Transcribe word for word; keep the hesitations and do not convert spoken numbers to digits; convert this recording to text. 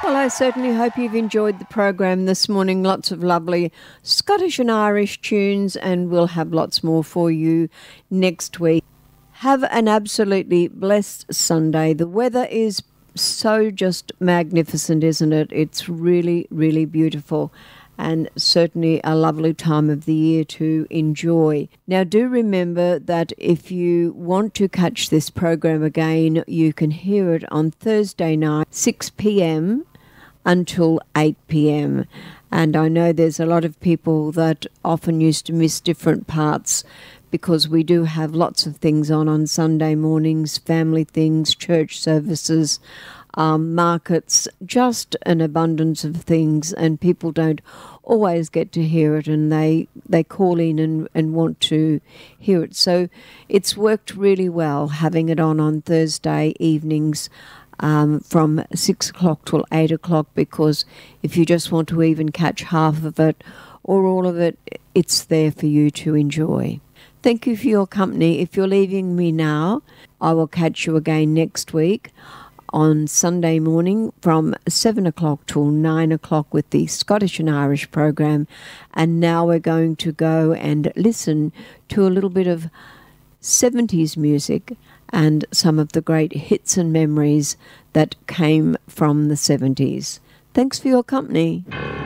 Well, I certainly hope you've enjoyed the program this morning. Lots of lovely Scottish and Irish tunes, and we'll have lots more for you next week. Have an absolutely blessed Sunday. The weather is so just magnificent, isn't it? It's really, really beautiful, and certainly a lovely time of the year to enjoy. Now, do remember that if you want to catch this program again, you can hear it on Thursday night, six p.m. until eight p.m. And I know there's a lot of people that often used to miss different parts because we do have lots of things on on Sunday mornings, family things, church services, um, markets, just an abundance of things, and people don't always get to hear it, and they, they call in and, and want to hear it. So it's worked really well having it on on Thursday evenings um, from six o'clock till eight o'clock, because if you just want to even catch half of it or all of it, it's there for you to enjoy. Thank you for your company. If you're leaving me now, I will catch you again next week on Sunday morning from seven o'clock till nine o'clock with the Scottish and Irish program. And now we're going to go and listen to a little bit of seventies music and some of the great hits and memories that came from the seventies. Thanks for your company.